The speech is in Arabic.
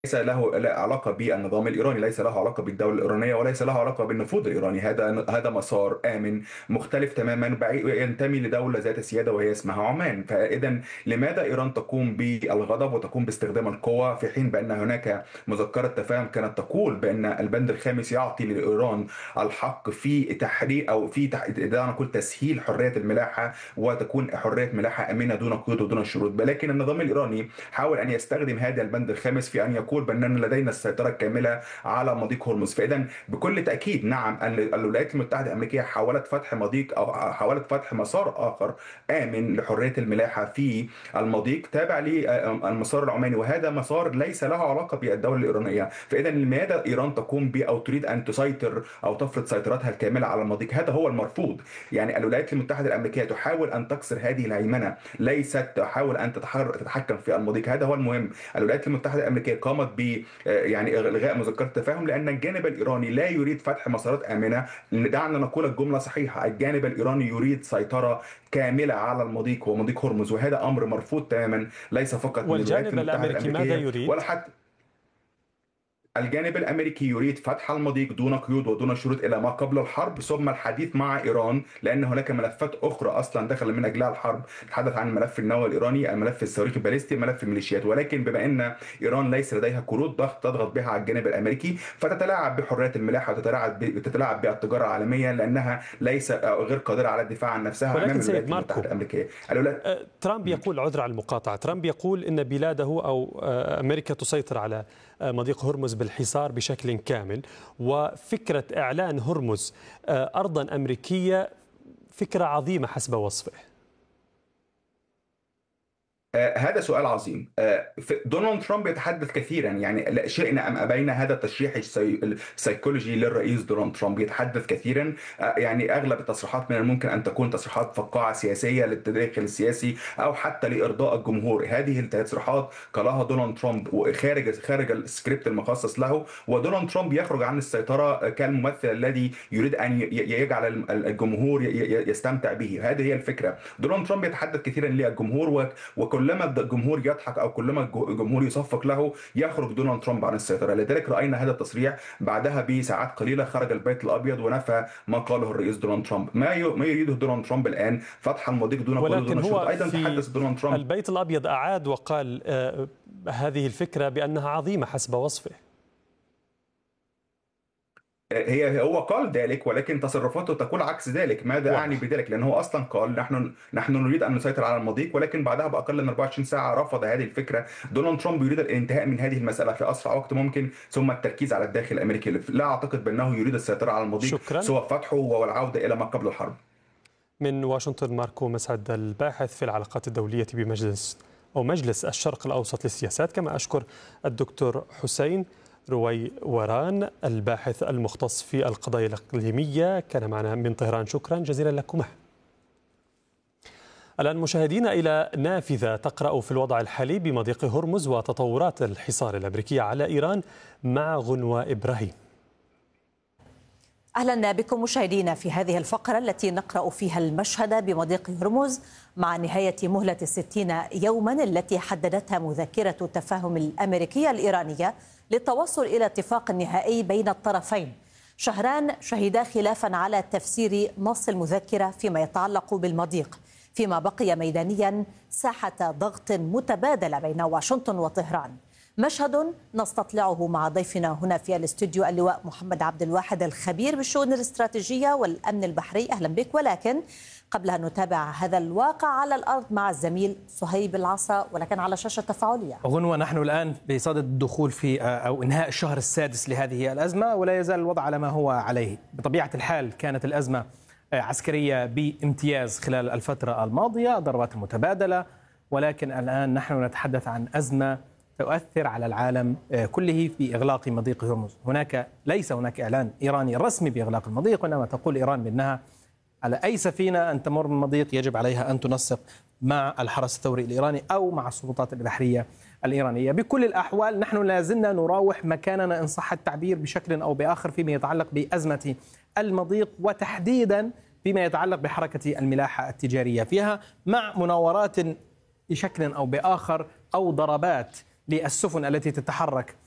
ليس له علاقة بالنظام الإيراني، ليس له علاقة بالدولة الإيرانية، وليس له علاقة بالنفوذ الإيراني. هذا مسار آمن مختلف تماما، بعيد ينتمي لدولة ذات سيادة وهي اسمها عمان. فإذا لماذا إيران تقوم بالغضب وتقوم باستخدام القوة في حين بأن هناك مذكرة تفاهم كانت تقول بأن البند الخامس يعطي لإيران الحق في تحرير أو في دعنا نقول تسهيل حرية الملاحة، وتكون حرية ملاحة آمنة دون قيود ودون شروط. ولكن النظام الإيراني حاول أن يستخدم هذا البند الخامس في أن يقول بأننا لدينا السيطرة الكاملة على مضيق هرمز. فإذا بكل تأكيد نعم، الولايات المتحدة الأمريكية حاولت فتح مضيق أو حاولت فتح مسار آخر آمن لحرية الملاحة في المضيق تابع للمسار العماني، وهذا مسار ليس له علاقة بالدولة الإيرانية. فإذا لماذا إيران تقوم ب أو تريد أن تسيطر أو تفرض سيطرتها الكاملة على المضيق؟ هذا هو المرفوض. يعني الولايات المتحدة الأمريكية تحاول أن تكسر هذه الهيمنة، ليست تحاول أن تتحكم في المضيق. هذا هو المهم. الولايات المتحدة الأمريكية قامت ب يعني إلغاء مذكرة التفاهم لأن الجانب الإيراني لا يريد فتح مسارات آمنة. دعنا نقول الجملة صحيحة، الجانب الإيراني يريد سيطرة كاملة على المضيق ومضيق هرمز، وهذا أمر مرفوض تماما، ليس فقط من الولايات والجانب المتحدة الأمريكي ماذا الأمريكية يريد؟ ولا حتى الجانب الامريكي يريد فتح المضيق دون قيود ودون شروط الى ما قبل الحرب، ثم الحديث مع ايران، لان هناك ملفات اخرى اصلا دخل من اجلها الحرب. تحدث عن الملف النووي الايراني، الملف الصواريخ الباليستي، ملف الميليشيات. ولكن بما ان ايران ليس لديها كروت ضغط تضغط بها على الجانب الامريكي، فتتلاعب بحريه الملاحه وتتلاعب بالتجاره العالميه، لانها ليس غير قادره على الدفاع عن نفسها امام ولكن سيد الولايات المتحده ماركو، الامريكيه. ترامب يقول، عذر على المقاطعة، ترامب يقول إن بلاده أو أمريكا تسيطر على مضيق هرمز بالحصار بشكل كامل، وفكرة إعلان هرمز أرضا أمريكية فكرة عظيمة حسب وصفه. هذا سؤال عظيم. دونالد ترامب يتحدث كثيرا، يعني شئنا ام ابينا، هذا التشريح السيكولوجي للرئيس دونالد ترامب يتحدث كثيرا. يعني اغلب التصريحات من الممكن ان تكون تصريحات فقاعه سياسيه للتداخل السياسي او حتى لارضاء الجمهور. هذه التصريحات قالها دونالد ترامب وخارج السكريبت المخصص له، ودونالد ترامب يخرج عن السيطره كالممثل الذي يريد ان يجعل الجمهور يستمتع به. هذه هي الفكره. دونالد ترامب يتحدث كثيرا للجمهور، وكلما الجمهور يضحك او كلما الجمهور يصفق له يخرج دونالد ترامب عن السيطره. لذلك راينا هذا التصريح بعدها بساعات قليله خرج البيت الابيض ونفى ما قاله الرئيس دونالد ترامب. ما يريده دونالد ترامب الان فتح المضيق دون قيود ولكن ودون شروط. هو ايضا في تحدث دونالد ترامب البيت الأبيض أعاد وقال هذه الفكرة بأنها عظيمة حسب وصفه. هو قال ذلك، ولكن تصرفاته تقول عكس ذلك. ماذا اعني واضح. بذلك؟ لانه هو اصلا قال نحن نريد ان نسيطر على المضيق، ولكن بعدها باقل من 24 ساعه رفض هذه الفكره. دونالد ترامب يريد الانتهاء من هذه المساله في اسرع وقت ممكن، ثم التركيز على الداخل الامريكي. لا اعتقد بانه يريد السيطره على المضيق شكرا. سوى فتحه والعوده الى ما قبل الحرب. من واشنطن ماركو مسعد، الباحث في العلاقات الدولية مجلس الشرق الأوسط للسياسات. كما أشكر الدكتور حسين رويوران الباحث المختص في القضايا الإقليمية، كان معنا من طهران. شكرا جزيلا لكما. الآن مشاهدينا إلى نافذة تقرأ في الوضع الحالي بمضيق هرمز وتطورات الحصار الأمريكي على إيران مع غنوة إبراهيم. أهلا بكم مشاهدينا في هذه الفقرة التي نقرأ فيها المشهد بمضيق هرمز مع نهاية مهلة 60 يوما التي حددتها مذكرة التفاهم الأمريكية الإيرانية للتوصل إلى اتفاق نهائي بين الطرفين. شهران شهدا خلافا على تفسير نص المذكرة فيما يتعلق بالمضيق، فيما بقي ميدانيا ساحة ضغط متبادلة بين واشنطن وطهران. مشهد نستطلعه مع ضيفنا هنا في الاستوديو اللواء محمد عبد الواحد الخبير بالشؤون الاستراتيجية والأمن البحري. أهلا بك. ولكن قبل أن نتابع هذا الواقع على الأرض مع الزميل صهيب العصا، ولكن على شاشة تفاعلية. غنوة، نحن الآن بصدد الدخول في أو إنهاء الشهر السادس لهذه الأزمة، ولا يزال الوضع على ما هو عليه. بطبيعة الحال كانت الأزمة عسكرية بامتياز خلال الفترة الماضية، ضربات متبادلة، ولكن الآن نحن نتحدث عن أزمة تؤثر على العالم كله في إغلاق مضيق هرمز. ليس هناك إعلان إيراني رسمي بإغلاق المضيق، وإنما تقول إيران بأنها على أي سفينة أن تمر من المضيق يجب عليها أن تنسق مع الحرس الثوري الإيراني أو مع السلطات البحرية الإيرانية. بكل الأحوال نحن لازلنا نراوح مكاننا إن صح التعبير بشكل أو بآخر فيما يتعلق بأزمة المضيق، وتحديدا فيما يتعلق بحركة الملاحة التجارية فيها، مع مناورات بشكل أو بآخر أو ضربات للسفن التي تتحرك